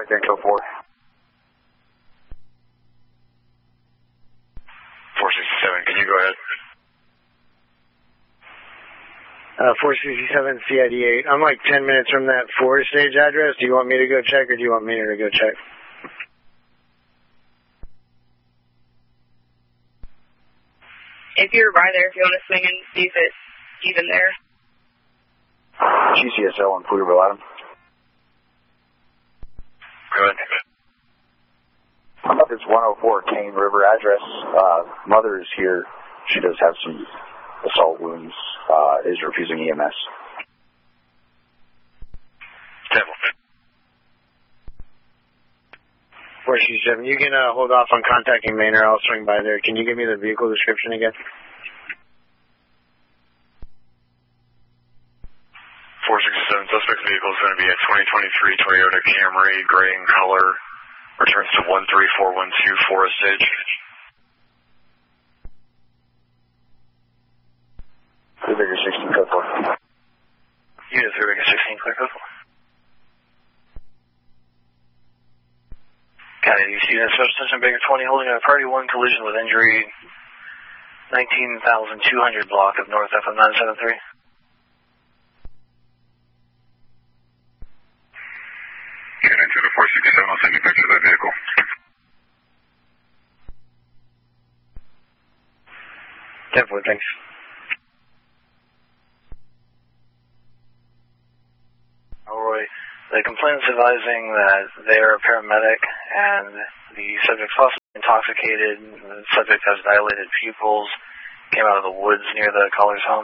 Echo 4. 467, can you go ahead? 467 CID 8. I'm like 10 minutes from that 4-stage address. Do you want me to go check or do you want me to go check? If you're by there, if you want to swing and see if it's even there. GCSL in Pflugerville, Adam. Go ahead. It's 104 Cane River address. Mother is here. She does have some assault wounds. Is refusing EMS. 467, you can hold off on contacting Maine or I'll swing by there. Can you give me the vehicle description again? 467, suspect vehicle is going to be a 2023 Toyota Camry, gray in color, returns to 13412 Forest Stage. Bigger 16 code 4. Unit 3 Bigger 16, clear code 4. County DC unit, special attention Bigger 20, holding a priority 1 collision with injury, 19,200 block of North FM 973. Unit to the 467, I'll send you a picture of that vehicle. Definitely, thanks. Alroy, the complainant's advising that they are a paramedic and the subject's possibly intoxicated. The subject has dilated pupils, came out of the woods near the caller's home.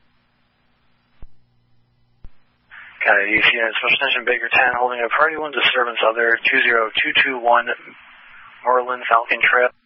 County DC unit, special attention Baker 10, holding a priority 1 disturbance other 20221 Merlin Falcon Trail.